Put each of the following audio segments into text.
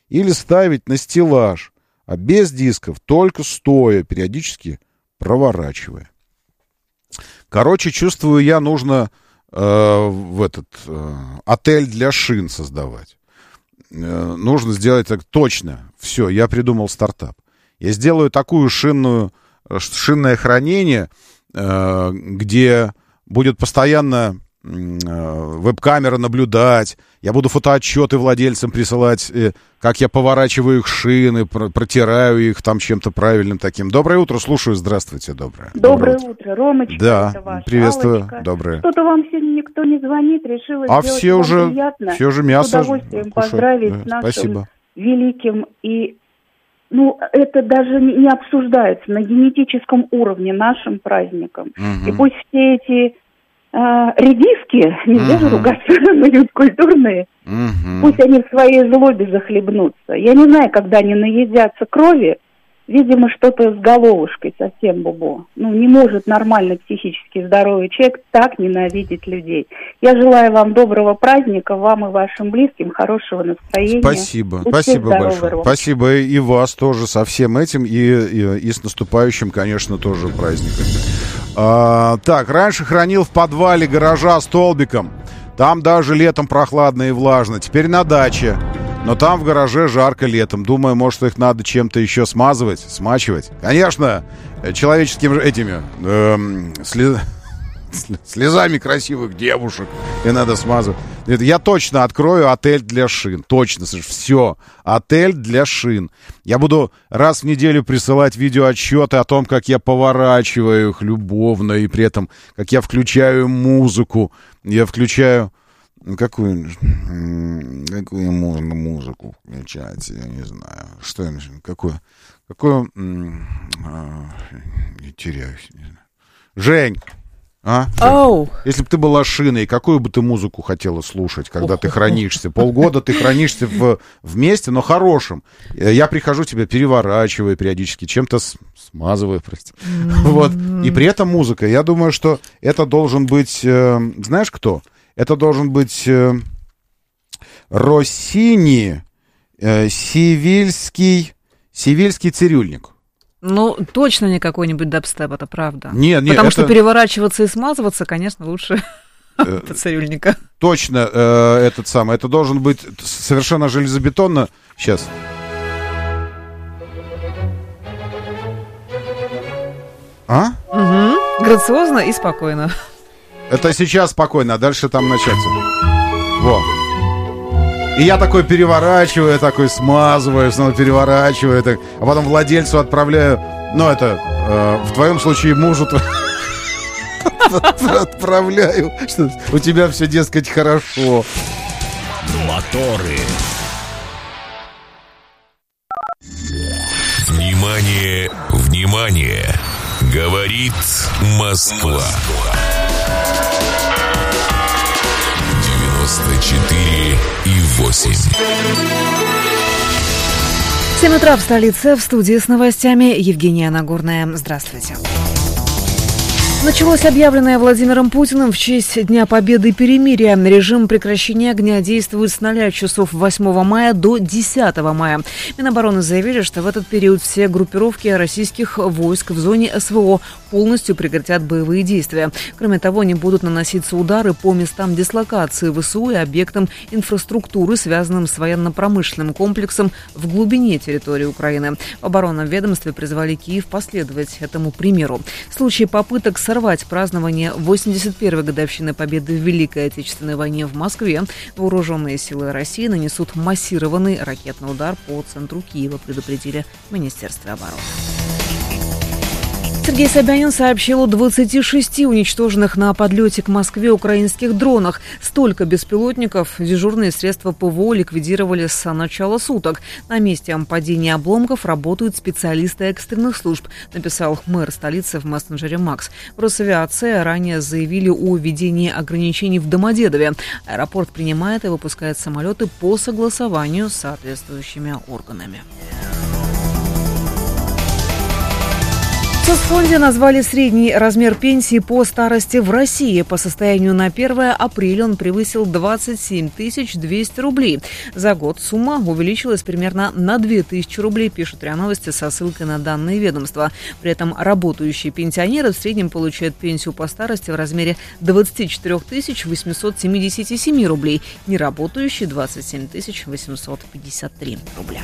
или ставить на стеллаж, а без дисков, только стоя, периодически проворачивая. Короче, чувствую, я нужно отель для шин создавать. Нужно сделать так точно. Все, я придумал стартап. Я сделаю такую шинное хранение, где будет постоянно веб-камера наблюдать. Я буду фотоотчеты владельцам присылать, как я поворачиваю их шины, протираю их там чем-то правильным таким. Доброе утро, слушаю. Здравствуйте, Доброе утро, Ромочка. Да, это ваша приветствую. Аллочка. Доброе. Что-то вам сегодня никто не звонит, решила А сделать все вам уже, приятно. все же мясо. С удовольствием поздравить с нашим Спасибо. великим и... это даже не обсуждается на генетическом уровне нашим праздником. Угу. И пусть все эти редиски, нельзя же ругаться, но культурные, пусть они в своей злобе захлебнутся. Я не знаю, когда они наедятся крови, видимо, что-то с головушкой совсем бубо. Не может нормально психически здоровый человек так ненавидеть людей. Я желаю вам доброго праздника, вам и вашим близким, хорошего настроения. Спасибо, Будьте спасибо здоровы, большое. Ром. Спасибо и вас тоже со всем этим, и с наступающим, конечно, тоже праздником. Так, раньше хранил в подвале гаража столбиком. Там даже летом прохладно и влажно. Теперь на даче. Но там в гараже жарко летом. Думаю, может, их надо чем-то еще смачивать. Конечно, человеческими этими слезами красивых девушек. И надо смазывать. Я точно открою отель для шин. Точно, все. Отель для шин. Я буду раз в неделю присылать видеоотчеты о том, как я поворачиваю их любовно. И при этом, как я включаю музыку. Я включаю... Какую можно музыку включать? Я не знаю. Что я начну? Какую? Я теряюсь. Не знаю. Жень! Если бы ты была шиной, какую бы ты музыку хотела слушать, когда ты хранишься? Полгода ты хранишься вместе, но хорошим. Я прихожу, тебя переворачиваю периодически, чем-то смазываю, прости. Вот. И при этом музыка. Я думаю, что это должен быть... Знаешь кто? Это должен быть Россини, сивильский цирюльник. Точно не какой-нибудь дабстеп, это правда. Нет, потому что переворачиваться и смазываться, конечно, лучше от цирюльника. Точно это должен быть совершенно железобетонно. Сейчас. Грациозно и спокойно. Это сейчас спокойно, а дальше там начаться. Во. И я такой переворачиваю, такой смазываю, снова переворачиваю, а потом владельцу отправляю. В твоем случае мужу отправляю, что у тебя все, дескать, хорошо. Моторы. Внимание, внимание! Говорит Москва. 94,8. 7 утра в столице, в студии с новостями Евгения Нагорная. Здравствуйте. Началось объявленное Владимиром Путиным в честь Дня Победы и перемирия. Режим прекращения огня действует с 0 часов 8 мая до 10 мая. Минобороны заявили, что в этот период все группировки российских войск в зоне СВО полностью прекратят боевые действия. Кроме того, не будут наноситься удары по местам дислокации ВСУ и объектам инфраструктуры, связанным с военно-промышленным комплексом в глубине территории Украины. В оборонном ведомстве призвали Киев последовать этому примеру. В случае попыток сорвать празднование 81-й годовщины победы в Великой Отечественной войне в Москве, вооруженные силы России нанесут массированный ракетный удар по центру Киева, предупредили в Министерстве обороны. Сергей Собянин сообщил о 26 уничтоженных на подлете к Москве украинских дронах. Столько беспилотников дежурные средства ПВО ликвидировали с начала суток. На месте падения обломков работают специалисты экстренных служб, написал мэр столицы в мессенджере Макс. В Росавиации ранее заявили о введении ограничений в Домодедове. Аэропорт принимает и выпускает самолеты по согласованию с соответствующими органами. соцфонде назвали средний размер пенсии по старости в России. По состоянию на 1 апреля он превысил 27 200 рублей. За год сумма увеличилась примерно на 2000 рублей, пишут РИА Новости со ссылкой на данные ведомства. При этом работающие пенсионеры в среднем получают пенсию по старости в размере 24 877 рублей, неработающие 27 853 рубля.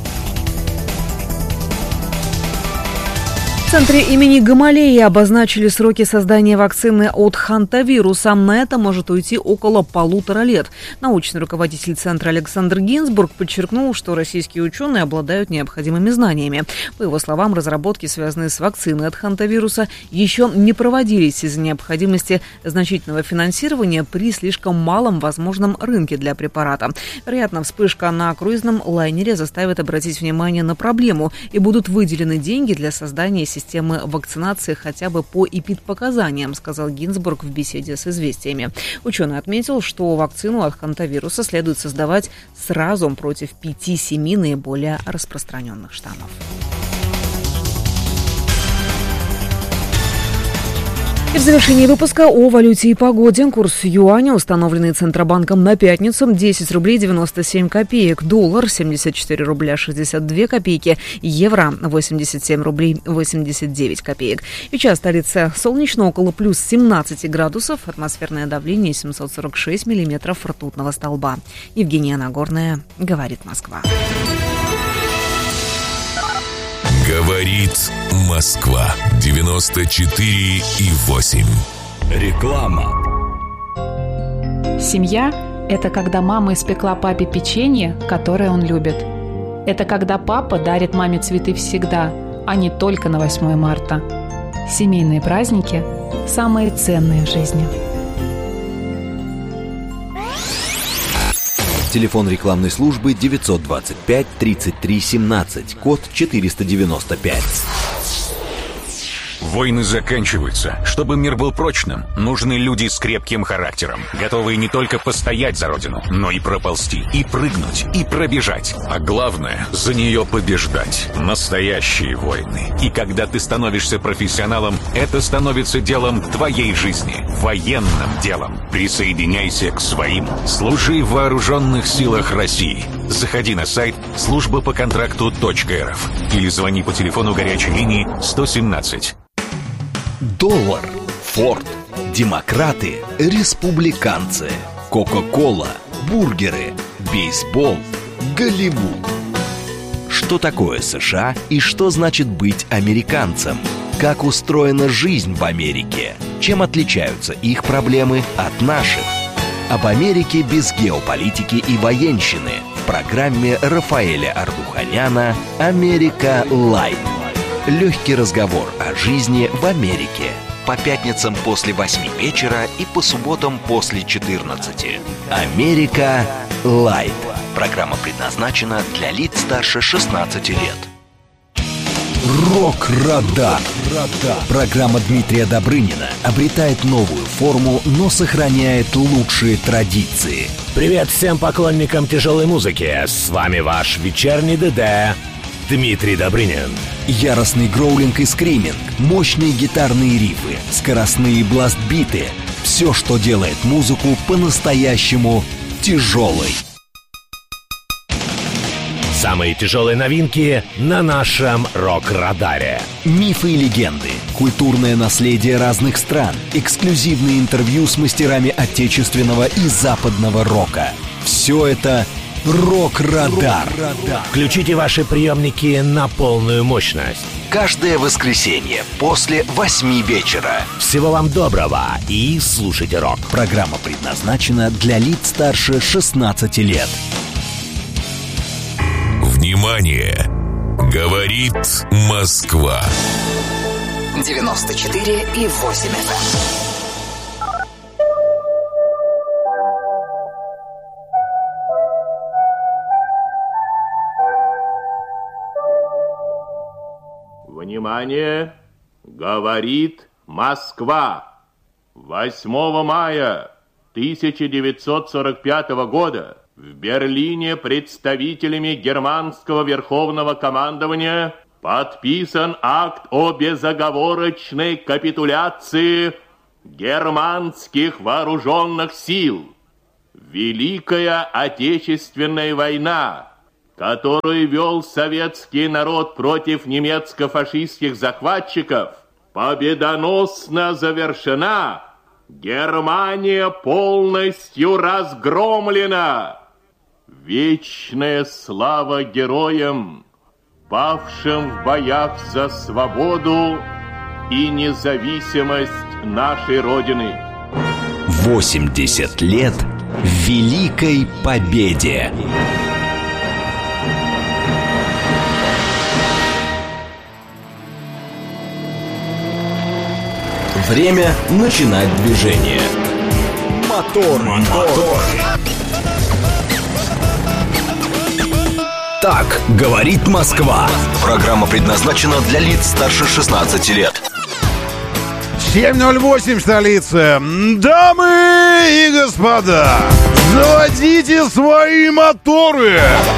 В центре имени Гамалеи обозначили сроки создания вакцины от хантавируса. На это может уйти около 1,5 лет. Научный руководитель центра Александр Гинзбург подчеркнул, что российские ученые обладают необходимыми знаниями. По его словам, разработки, связанные с вакциной от хантавируса, еще не проводились из-за необходимости значительного финансирования при слишком малом возможном рынке для препарата. Вероятно, вспышка на круизном лайнере заставит обратить внимание на проблему, и будут выделены деньги для создания системы вакцинации хотя бы по эпидпоказаниям, сказал Гинзбург в беседе с «Известиями». Ученый отметил, что вакцину от хантавируса следует создавать сразу против 5-7 наиболее распространенных штаммов. И в завершении выпуска о валюте и погоде. Курс юаня, установленный Центробанком на пятницу, 10 рублей 97 копеек. Доллар 74 рубля 62 копейки. Евро 87 рублей 89 копеек. Сейчас столица солнечно, около плюс 17 градусов. Атмосферное давление 746 миллиметров ртутного столба. Евгения Нагорная, говорит Москва. Говорит Москва. 94,8. Реклама. Семья – это когда мама испекла папе печенье, которое он любит. Это когда папа дарит маме цветы всегда, а не только на 8 марта. Семейные праздники – самые ценные в жизни. Телефон рекламной службы 925 33 17, код 495. Войны заканчиваются. Чтобы мир был прочным, нужны люди с крепким характером, готовые не только постоять за родину, но и проползти, и прыгнуть, и пробежать. А главное, за нее побеждать. Настоящие войны. И когда ты становишься профессионалом, это становится делом твоей жизни. Военным делом. Присоединяйся к своим. Служи в вооруженных силах России. Заходи на сайт службапоконтракту.рф или звони по телефону горячей линии 117. Доллар, Форд, демократы, республиканцы, Кока-кола, бургеры, бейсбол, Голливуд. Что такое США и что значит быть американцем? Как устроена жизнь в Америке? Чем отличаются их проблемы от наших? Об Америке без геополитики и военщины в программе Рафаэля Ардуханяна «Америка Лайт». Легкий разговор о жизни в Америке. По пятницам после 8 вечера и по субботам после 14. «Америка Лайт». Программа предназначена для лиц старше 16 лет. Рок-радар. Программа Дмитрия Добрынина обретает новую форму, но сохраняет лучшие традиции. Привет всем поклонникам тяжелой музыки. С вами ваш вечерний ДД Дмитрий Добрынин. Яростный гроулинг и скриминг, мощные гитарные рифы, скоростные бласт-биты. Все, что делает музыку по-настоящему тяжелой. Самые тяжелые новинки на нашем рок-радаре. Мифы и легенды, культурное наследие разных стран, эксклюзивные интервью с мастерами отечественного и западного рока. Все это «Рок-радар». Включите ваши приемники на полную мощность. Каждое воскресенье после 8 вечера. Всего вам доброго и слушайте рок. Программа предназначена для лиц старше 16 лет. Внимание! Говорит Москва. 94,8 FM. Внимание! Говорит Москва. 8 мая 1945 года в Берлине представителями германского верховного командования подписан акт о безоговорочной капитуляции германских вооруженных сил. Великая Отечественная война, которую вел советский народ против немецко-фашистских захватчиков, победоносно завершена. Германия полностью разгромлена. Вечная слава героям, павшим в боях за свободу и независимость нашей Родины. 80 лет Великой Победе. Время начинать движение. Мотор. Так говорит Москва. Программа предназначена для лиц старше 16 лет. 7:08 в столице. Дамы и господа, заводите свои моторы.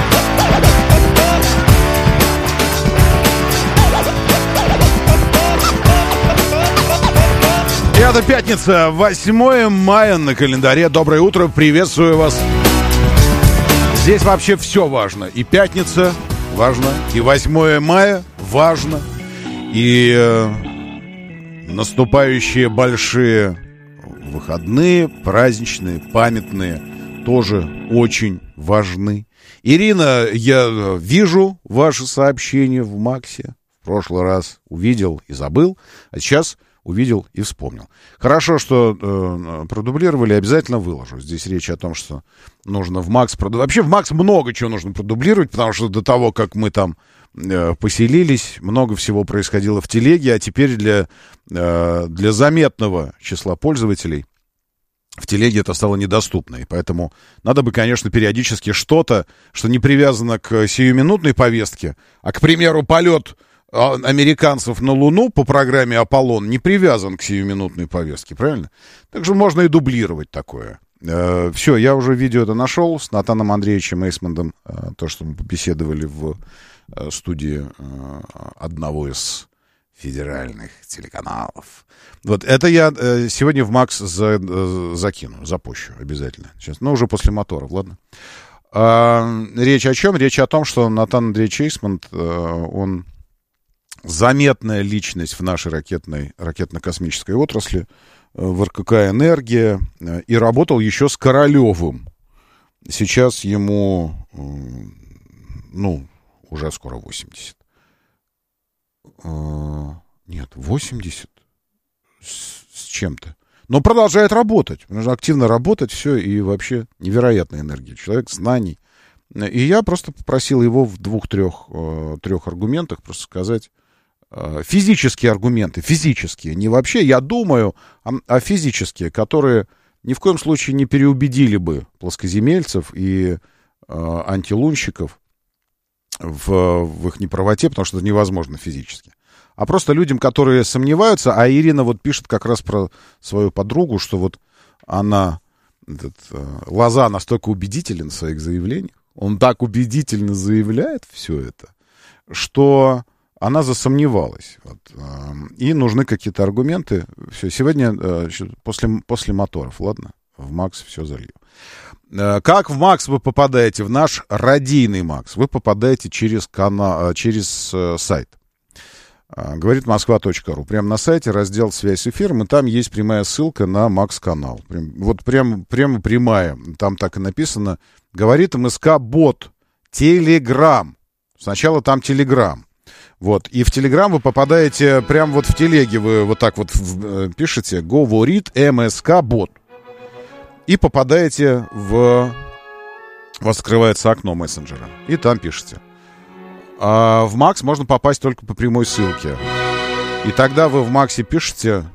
Это пятница, 8 мая на календаре. Доброе утро, приветствую вас. Здесь вообще все важно. И пятница важно, и 8 мая важно, и наступающие большие выходные, праздничные, памятные, тоже очень важны. Ирина, я вижу ваши сообщения в Максе. В прошлый раз увидел и забыл, а сейчас увидел и вспомнил. Хорошо, что продублировали, обязательно выложу. Здесь речь о том, что нужно в Макс... Вообще в Макс много чего нужно продублировать, потому что до того, как мы там поселились, много всего происходило в телеге, а теперь для заметного числа пользователей в телеге это стало недоступно. И поэтому надо бы, конечно, периодически что-то, что не привязано к сиюминутной повестке, а, к примеру, полет американцев на Луну по программе «Аполлон» не привязан к сиюминутной повестке, правильно? Так что можно и дублировать такое. Все, я уже видео это нашел с Натаном Андреевичем Эйсмондом, то, что мы побеседовали в студии одного из федеральных телеканалов. Вот это я сегодня в Макс закину, запущу обязательно. Сейчас, но уже после моторов, ладно? Речь о чем? Речь о том, что Натан Андреевич Эйсмонд, он заметная личность в нашей ракетно-космической отрасли, в РКК «Энергия», и работал еще с Королевым. Сейчас ему, уже скоро 80. Нет, 80 с чем-то. Но продолжает работать. Нужно активно работать, все, и вообще невероятная энергия. Человек знаний. И я просто попросил его в 2-3 аргументах просто сказать физические аргументы, физические, не вообще, я думаю, а физические, которые ни в коем случае не переубедили бы плоскоземельцев и антилунщиков в их неправоте, потому что это невозможно физически. А просто людям, которые сомневаются, а Ирина вот пишет как раз про свою подругу, что вот она, Лоза настолько убедителен в своих заявлениях, он так убедительно заявляет все это, что она засомневалась. Вот. И нужны какие-то аргументы. Все, сегодня после моторов, ладно? В Макс все залью. Как в Макс вы попадаете? В наш радийный Макс. Вы попадаете через сайт. Говорит Москва.ру. Прямо на сайте раздел «Связь с эфиром», и там есть прямая ссылка на Макс-канал. Прямо прямая. Там так и написано. Говорит МСК-бот. Телеграм. Сначала там Телеграм. Вот. И в Телеграм вы попадаете прямо вот в телеге. Вы вот так вот пишете «Говорит МСК-бот». И попадаете у вас открывается окно мессенджера. И там пишете. А в Макс можно попасть только по прямой ссылке. И тогда вы в Максе пишете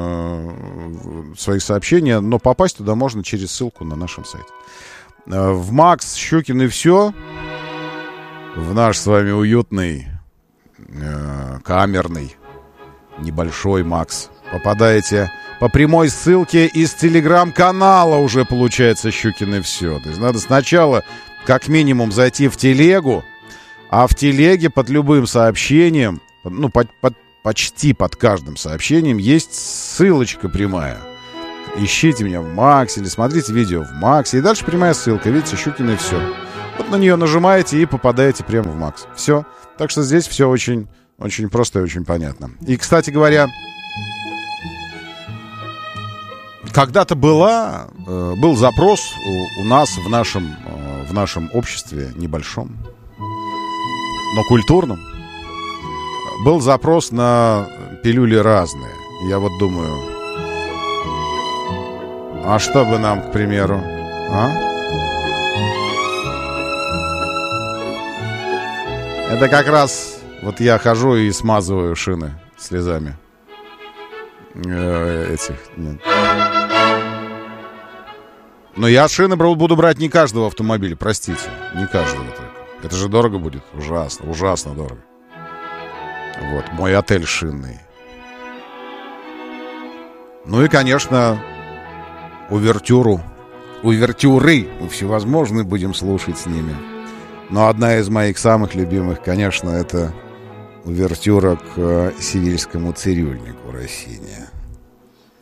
свои сообщения, но попасть туда можно через ссылку на нашем сайте. В Макс Щукин и все. В наш с вами уютный, камерный, небольшой Макс. Попадаете по прямой ссылке из телеграм-канала уже получается Щукин и все. То есть надо сначала как минимум зайти в телегу, А в телеге под любым сообщением, ну, почти под каждым сообщением есть ссылочка прямая. Ищите меня в Максе или смотрите видео в Максе. И дальше прямая ссылка. Видите, Щукина и все. Вот на нее нажимаете и попадаете прямо в Макс. Все. Так что здесь все очень, очень просто и очень понятно. И, кстати говоря, когда-то был запрос у нас в нашем обществе небольшом, но культурном. Был запрос на пилюли разные. Я вот думаю, а что бы нам, к примеру, а? Это как раз вот я хожу и смазываю шины слезами. Нет. Но я шины буду брать не каждого автомобиля, простите. Не каждого только. Это же дорого будет. Ужасно, ужасно дорого. Вот, мой отель шинный. Ну и, конечно, увертюры мы всевозможные будем слушать с ними. Но одна из моих самых любимых, конечно, это увертюра к Севильскому цирюльнику Россини.